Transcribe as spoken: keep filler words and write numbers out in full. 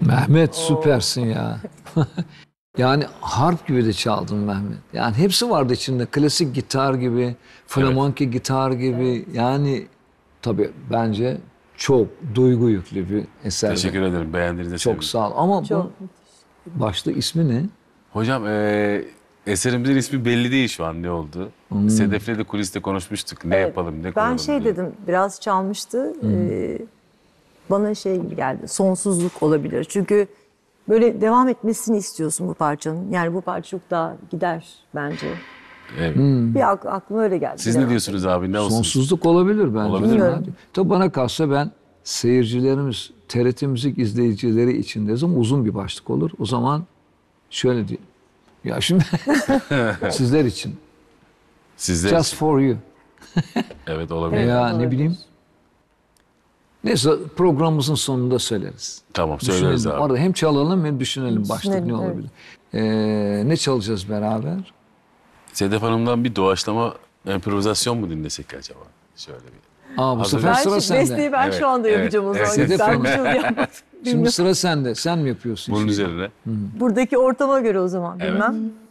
Mehmet süpersin ya. Yani harp gibi de çaldın Mehmet. Yani hepsi vardı içinde. Klasik gitar gibi, flamenco gitar gibi. Yani tabii bence çok duygu yüklü bir eser. Teşekkür ederim. Beğendiğinize sevindim. Çok sağ ol. Ama Çok bu başta ismi ne? Hocam eee, eserimizin ismi belli değil şu an ne oldu. Sedef'le de kuliste konuşmuştuk. Ne Evet, yapalım, ne ben koyalım şey diye. dedim, biraz çalmıştı. Ee, bana şey gibi geldi, sonsuzluk olabilir. Çünkü böyle devam etmesini istiyorsun bu parçanın. Yani bu parça çok daha gider bence. Evet. Bir ak- aklıma öyle geldi. Siz Bilemem. ne diyorsunuz abi? Ne olsun? Sonsuzluk olabilir bence. Olabilir. Bilmiyorum. Tabii bana kalsa ben seyircilerimiz, T R T Müzik izleyicileri için de zaman uzun bir başlık olur. O zaman şöyle diyeyim. Ya şimdi sizler için. Sizde Just for you. evet olabilir. Evet. Ya olabilir. ne bileyim. Neyse programımızın sonunda söyleriz. Tamam söyleriz Düşünelim. abi. Orada hem çalalım hem düşünelim başlık Düşünelim, ne evet. olabilir. Ee, ne çalacağız beraber? Sedef Hanım'dan bir doğaçlama improvizasyon mu dinlesek acaba? Şöyle bir. Aa, bu Hazır. sefer Ben sıra şu sende. besteyi ben Evet, şu anda evet, yapacağım o evet. zaman. Sedef Ben Hanım. bir şey yapmadım. Şimdi sıra sende. Sen mi yapıyorsun? Bunun şimdi? üzerine. Buradaki ortama göre o zaman Evet. bilmem.